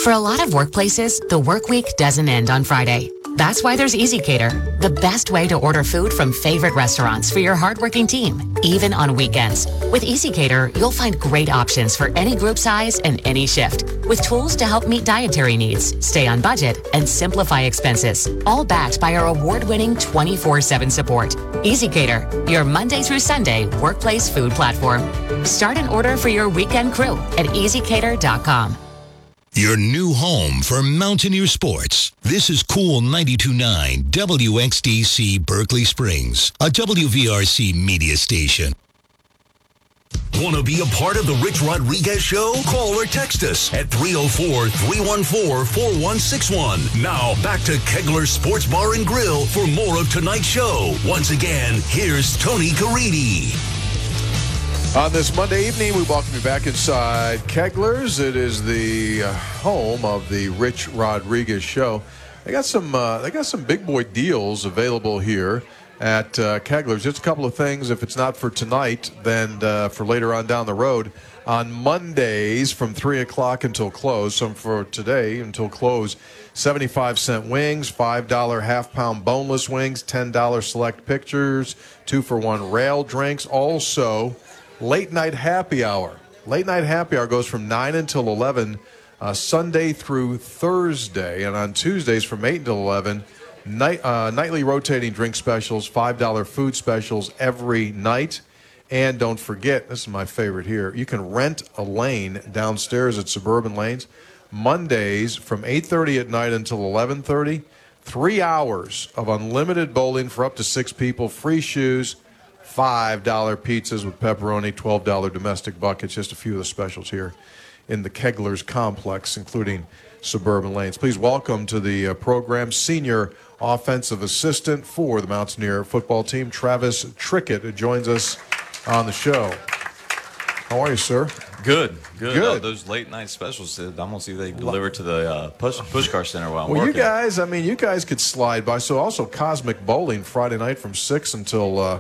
For a lot of workplaces, the work week doesn't end on Friday. That's why there's EasyCater, the best way to order food from favorite restaurants for your hardworking team, even on weekends. With EasyCater, you'll find great options for any group size and any shift, with tools to help meet dietary needs, stay on budget, and simplify expenses, all backed by our award-winning 24/7 support. EasyCater, your Monday through Sunday workplace food platform. Start an order for your weekend crew at easycater.com. Your new home for Mountaineer sports. This is Cool 92.9 WXDC Berkeley Springs, a WVRC media station. Want to be a part of the Rich Rodriguez Show? Call or text us at 304-314-4161. Now, back to Kegler Sports Bar and Grill for more of tonight's show. Once again, here's Tony Caridi. On this Monday evening, we welcome you back inside Kegler's. It is the home of the Rich Rodriguez Show. They got some big boy deals available here at Kegler's. Just a couple of things. If it's not for tonight, then for later on down the road. On Mondays from 3 o'clock until close, some for today until close, 75-cent wings, $5 half-pound boneless wings, $10 select pictures, 2-for-1 rail drinks. Also, late night happy hour. Late night happy hour goes from 9 until 11, Sunday through Thursday. And on Tuesdays from 8 until 11, nightly rotating drink specials, $5 food specials every night. And don't forget, this is my favorite here, you can rent a lane downstairs at Suburban Lanes. Mondays from 8:30 at night until 11:30, 3 hours of unlimited bowling for up to 6 people, free shoes, $5 pizzas with pepperoni, $12 domestic buckets, just a few of the specials here in the Kegler's complex, including Suburban Lanes. Please welcome to the program Senior Offensive Assistant for the Mountaineer football team, Travis Trickett, who joins us on the show. How are you, sir? Good. Those late night specials, I'm going to see if they deliver to the push car center while I'm working. Well, you guys could slide by. So also Cosmic Bowling Friday night from 6 until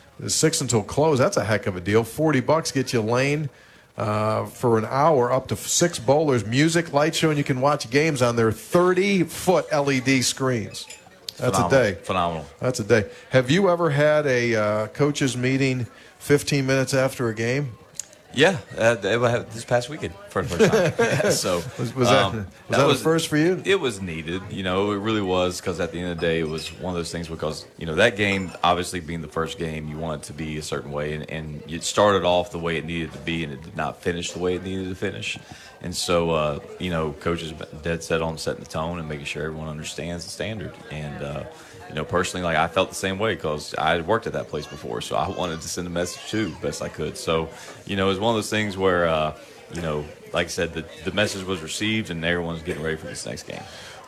close. That's a heck of a deal. $40 gets you a lane for an hour, up to 6 bowlers, music, light show, and you can watch games on their 30-foot LED screens. That's a day. Phenomenal. That's a day. Have you ever had a coaches meeting 15 minutes after a game? Yeah, this past weekend for the first time. Yeah, so was that a first for you? It was needed. It really was, because at the end of the day, it was one of those things because, that game, obviously being the first game, you want it to be a certain way. And it started off the way it needed to be, and it did not finish the way it needed to finish. And so, coaches dead set on setting the tone and making sure everyone understands the standard. And, personally, I felt the same way because I had worked at that place before. So I wanted to send a message too, best I could. So, it was one of those things where, like I said, the message was received and everyone's getting ready for this next game.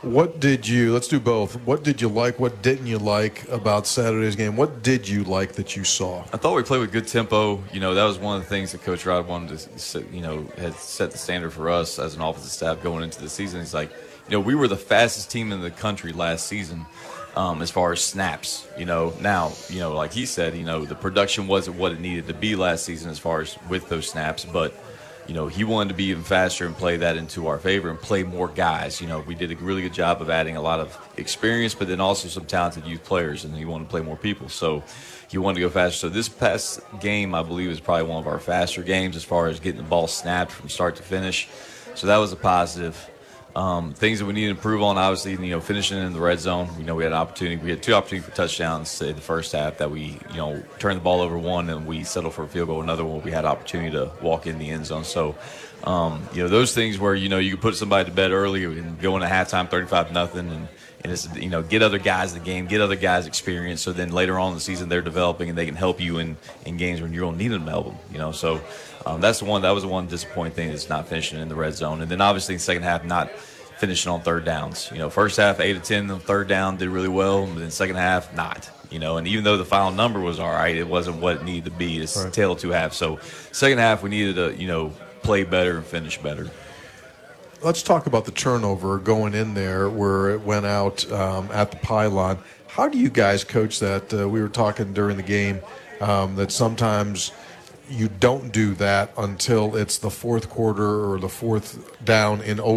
Let's do both. What did you like? What didn't you like about Saturday's game? What did you like that you saw? I thought we played with good tempo. That was one of the things that Coach Rod wanted to, had set the standard for us as an offensive staff going into the season. He's like, we were the fastest team in the country last season. As far as snaps, now, like he said, the production wasn't what it needed to be last season as far as with those snaps, but, he wanted to be even faster and play that into our favor and play more guys. We did a really good job of adding a lot of experience, but then also some talented youth players, and he wanted to play more people. So he wanted to go faster. So this past game, I believe, is probably one of our faster games as far as getting the ball snapped from start to finish. So that was a positive. Things that we need to improve on, obviously, finishing in the red zone. We had an opportunity. We had 2 opportunities for touchdowns in the first half that we, turned the ball over one and we settled for a field goal. Another one, we had opportunity to walk in the end zone. So, those things where, you can put somebody to bed early and go into halftime 35-0 and it's, get other guys the game, get other guys experience. So then later on in the season, they're developing and they can help you in games when you don't need them to help them, So that was the one disappointing thing is not finishing in the red zone. And then obviously in the second half, not finishing on third downs. First half 8 of 10 on third down did really well, but then second half not. And even though the final number was all right, it wasn't what it needed to be. It's right. Tale of two halves. So second half we needed to play better and finish better. Let's talk about the turnover going in there where it went out at the pylon. How do you guys coach that? We were talking during the game that sometimes you don't do that until it's the fourth quarter or the fourth down in